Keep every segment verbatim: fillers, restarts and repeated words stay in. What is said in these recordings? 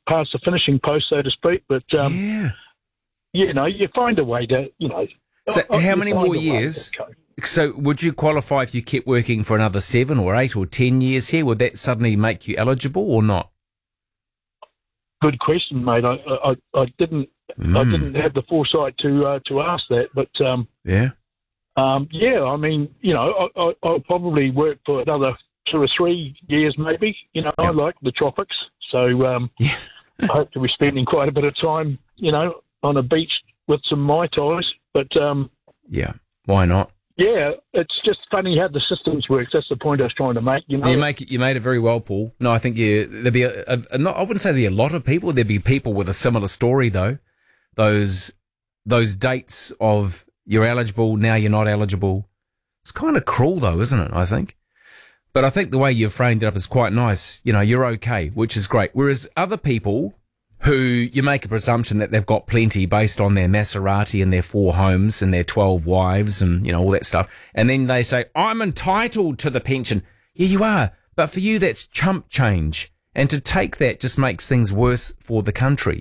past the finishing post, so to speak. But um, yeah, you know, you find a way to, you know. So I, how you many find more a way years? to cope. So would you qualify if you kept working for another seven or eight or ten years here? Would that suddenly make you eligible or not? Good question, mate. I I, I didn't Mm. I didn't have the foresight to uh, to ask that, but um, Yeah. um, yeah, I mean, you know, I, I, I'll probably work for another two or three years, maybe. You know, I Yep. like the tropics, so um, Yes. I hope to be spending quite a bit of time, you know, on a beach with some Mai Tais. But um, Yeah. Why not? yeah, it's just funny how the systems work. That's the point I was trying to make. You know, You make it. You made it very well, Paul. No, I think you. There'd be a, a, a not, I wouldn't say there'd be a lot of people. There'd be people with a similar story, though. Those those dates of you're eligible, now you're not eligible. It's kind of cruel, though, isn't it? I think. But I think the way you've framed it up is quite nice. You know, you're okay, which is great. Whereas other people who you make a presumption that they've got plenty based on their Maserati and their four homes and their twelve wives and, you know, all that stuff. And then they say, I'm entitled to the pension. Yeah, you are. But for you, that's chump change. And to take that just makes things worse for the country.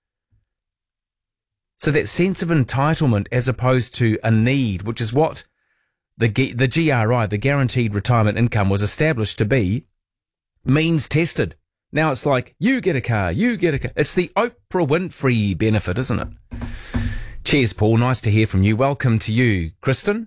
So that sense of entitlement as opposed to a need, which is what the G- the G R I, the Guaranteed Retirement Income, was established to be, means tested. Now it's like, you get a car, you get a car. It's the Oprah Winfrey benefit, isn't it? Cheers, Paul. Nice to hear from you. Welcome to you. Kristen?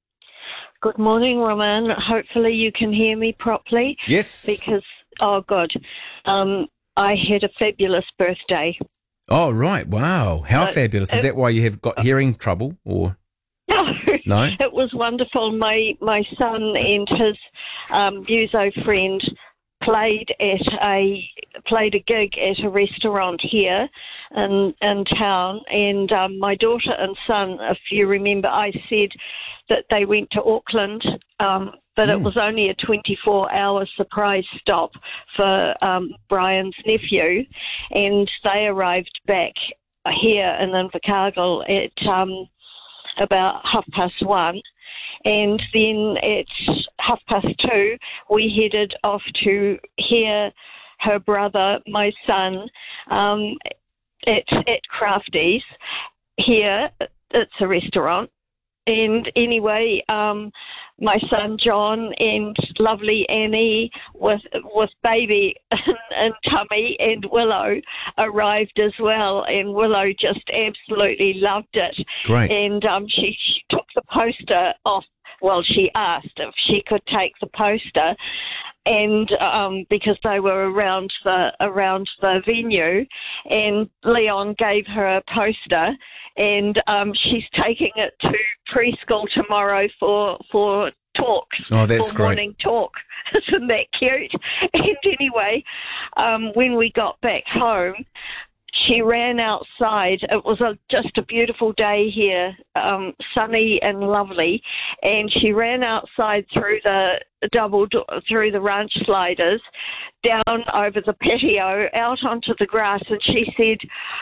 Good morning, Roman. Hopefully you can hear me properly. Yes. Because, oh, God, um, I had a fabulous birthday. Oh, right. Wow. How Uh, fabulous. Is it- that why you have got hearing trouble or? No, No? it was wonderful. My my son and his um, muso friend played at a played a gig at a restaurant here in in town, and um, my daughter and son, if you remember, I said that they went to Auckland, um, but it Mm. was only a twenty-four hour surprise stop for um, Brian's nephew, and they arrived back here in Invercargill at um, about half past one. And then at half past two, we headed off to hear her brother, my son, um, at, at Crafties. Here, it's a restaurant. And anyway, um, my son John and lovely Annie with with baby and tummy and Willow arrived as well, and Willow just absolutely loved it. Great. And um, she, she took the poster off. Well, she asked if she could take the poster, and um, because they were around the around the venue, and Leon gave her a poster, and um, she's taking it to preschool tomorrow for for talks. Oh, that's for great. morning talk. Isn't that cute? And anyway, um, when we got back home, she ran outside. It was a, just a beautiful day here, um, sunny and lovely. And she ran outside through the double do- through the ranch sliders, down over the patio, out onto the grass, and she said,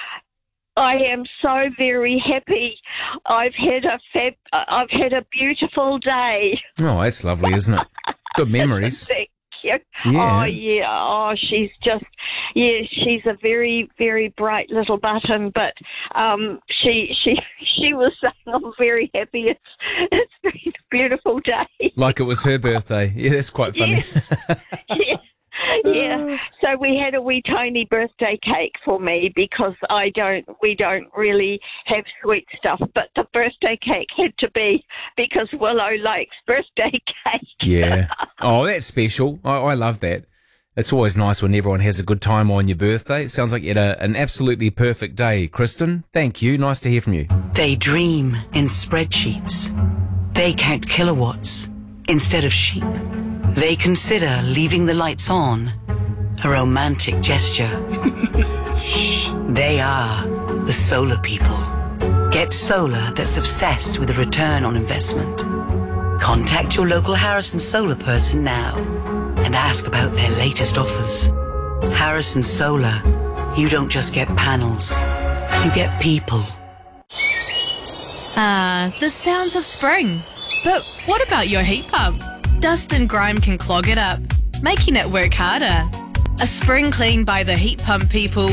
I am so very happy. I've had a fab. I've had a beautiful day. Oh, that's lovely, isn't it? Good memories. Thank you. Yeah. Oh yeah. Oh, she's just yeah. She's a very very bright little button. But um, she she she was saying, I'm very happy. It's it's been a beautiful day. Like it was her birthday. Yeah, that's quite funny. Yeah. Yeah, so we had a wee tiny birthday cake for me because I don't, we don't really have sweet stuff, but the birthday cake had to be because Willow likes birthday cake. Yeah. Oh, that's special. I, I love that. It's always nice when everyone has a good time on your birthday. It sounds like you had a, an absolutely perfect day. Kristen, thank you. Nice to hear from you. They dream in spreadsheets. They count kilowatts instead of sheep. They consider leaving the lights on a romantic gesture. They are the solar people. Get solar that's obsessed with a return on investment. Contact your local Harrison Solar person now and ask about their latest offers. Harrison Solar, you don't just get panels, you get people. Ah, the sounds of spring. But what about your heat pump? Dust and grime can clog it up, making it work harder. A spring clean by the heat pump people